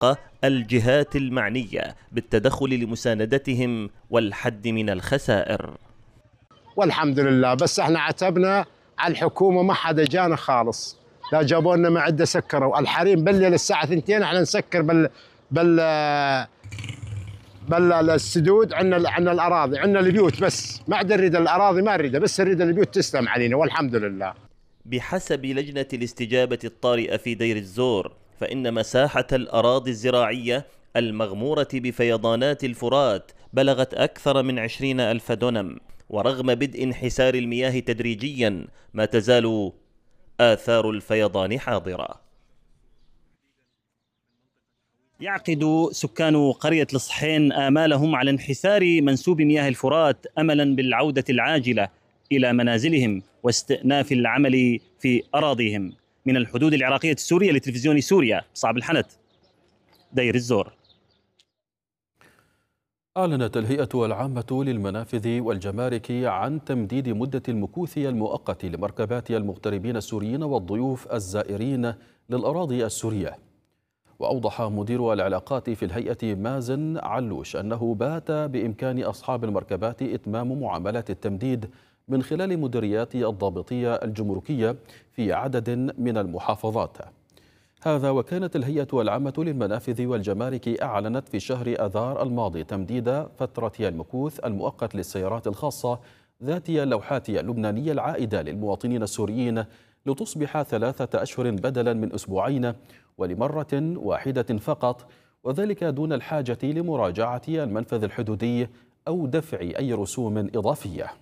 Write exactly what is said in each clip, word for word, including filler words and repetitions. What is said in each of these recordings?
حق الجهات المعنية بالتدخل لمساندتهم والحد من الخسائر. والحمد لله، بس احنا عتبنا على الحكومة، ما حدا جانا خالص، لا جابوا لنا معدة سكروا الحريم بالليل الساعة اثنتين احنا نسكر بال بال بل السدود. عندنا عندنا الاراضي، عندنا البيوت، بس ما عاد نريد الاراضي، ما نريدها، بس نريد البيوت تسلم علينا والحمد لله. بحسب لجنة الاستجابة الطارئة في دير الزور، فإن مساحة الأراضي الزراعية المغمورة بفيضانات الفرات بلغت أكثر من عشرين ألف دونم، ورغم بدء انحسار المياه تدريجيا ما تزال آثار الفيضان حاضرة. يعقد سكان قرية الصحين آمالهم على انحسار منسوب مياه الفرات أملا بالعودة العاجلة إلى منازلهم واستئناف العمل في أراضيهم. من الحدود العراقية السورية لتلفزيون سوريا، صعب الحنت، دير الزور. أعلنت الهيئة العامة للمنافذ والجمارك عن تمديد مدة المكوث المؤقت لمركبات المغتربين السوريين والضيوف الزائرين للأراضي السورية. وأوضح مدير العلاقات في الهيئة مازن علوش أنه بات بإمكان أصحاب المركبات إتمام معاملات التمديد من خلال مديريات الضابطية الجمركية في عدد من المحافظات. هذا وكانت الهيئة العامة للمنافذ والجمارك أعلنت في شهر أذار الماضي تمديد فترة المكوث المؤقت للسيارات الخاصة ذاتي اللوحات اللبنانية العائدة للمواطنين السوريين لتصبح ثلاثة أشهر بدلا من أسبوعين ولمرة واحدة فقط، وذلك دون الحاجة لمراجعة المنفذ الحدودي أو دفع أي رسوم إضافية.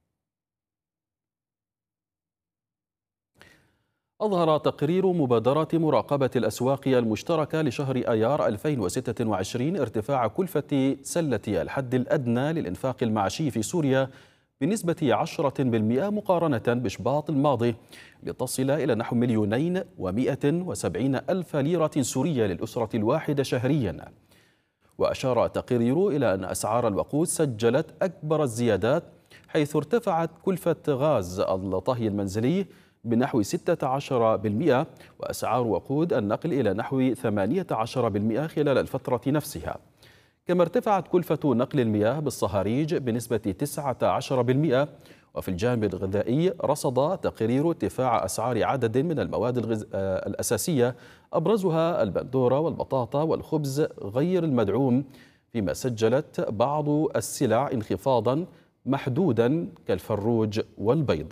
أظهر تقرير مبادرة مراقبة الأسواق المشتركة لشهر أيار ألفين وستة وعشرين ارتفاع كلفة سلة الحد الأدنى للإنفاق المعشي في سوريا بنسبة عشرة بالمئة مقارنة بشباط الماضي، لتصل إلى نحو مليونين ومئة وسبعين ألف ليرة سورية للأسرة الواحدة شهريا. وأشار التقرير إلى أن أسعار الوقود سجلت أكبر الزيادات، حيث ارتفعت كلفة غاز الطهي المنزلي بنحو ستة عشر بالمئة، وأسعار وقود النقل إلى نحو ثمانية عشر بالمئة خلال الفترة نفسها. كما ارتفعت كلفة نقل المياه بالصهاريج بنسبة تسعة عشر بالمئة. وفي الجانب الغذائي رصد تقرير ارتفاع أسعار عدد من المواد الغز... الأساسية أبرزها البندورة والبطاطا والخبز غير المدعوم، فيما سجلت بعض السلع انخفاضا محدودا كالفروج والبيض.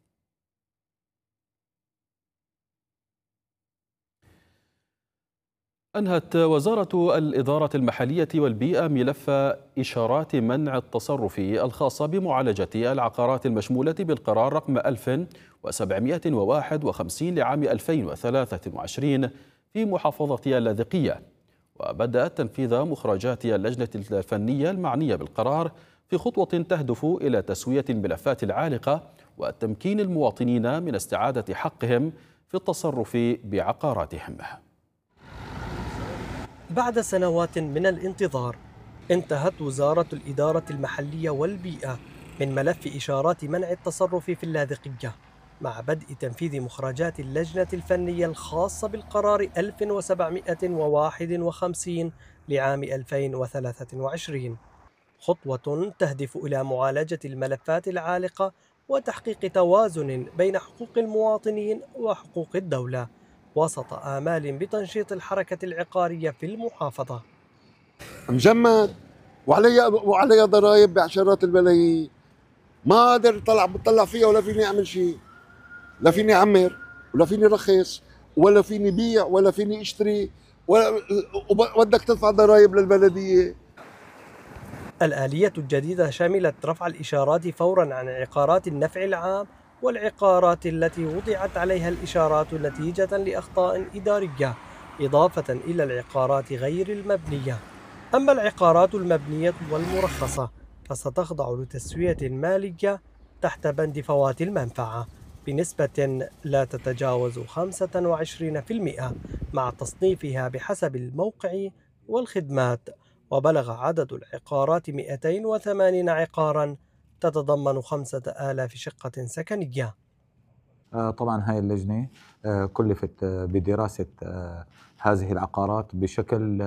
أنهت وزارة الإدارة المحلية والبيئة ملف إشارات منع التصرف الخاصة بمعالجة العقارات المشمولة بالقرار رقم ألف وسبعمئة وواحد وخمسين لعام ألفين وثلاثة وعشرين في محافظة اللاذقية. وبدأت تنفيذ مخرجات اللجنة الفنية المعنية بالقرار في خطوة تهدف إلى تسوية الملفات العالقة وتمكين المواطنين من استعادة حقهم في التصرف بعقاراتهم. بعد سنوات من الانتظار، انتهت وزارة الإدارة المحلية والبيئة من ملف إشارات منع التصرف في اللاذقية، مع بدء تنفيذ مخرجات اللجنة الفنية الخاصة بالقرار ألف وسبعمئة وواحد وخمسين لعام ألفين وثلاثة وعشرين، خطوة تهدف إلى معالجة الملفات العالقة وتحقيق توازن بين حقوق المواطنين وحقوق الدولة، وسط آمال بتنشيط الحركة العقارية في المحافظة. مجمد وعلي وعلي ضرائب بعشرات الملايين، ما قادر طلع بطلع فيها ولا فيني اعمل شيء، لا فيني اعمر ولا فيني رخص ولا فيني بيع ولا فيني اشتري، ولا بدك تدفع ضرائب للبلدية. الآلية الجديدة شملت رفع الإشارات فورا عن عقارات النفع العام والعقارات التي وضعت عليها الإشارات نتيجة لأخطاء إدارية، إضافة إلى العقارات غير المبنية. أما العقارات المبنية والمرخصة فستخضع لتسوية مالية تحت بند فوات المنفعة بنسبة لا تتجاوز خمسة وعشرين بالمئة مع تصنيفها بحسب الموقع والخدمات. وبلغ عدد العقارات مئتين وثمانين عقارا تتضمن خمسة آلاف شقة سكنية. طبعا هاي اللجنة كلفت بدراسة هذه العقارات بشكل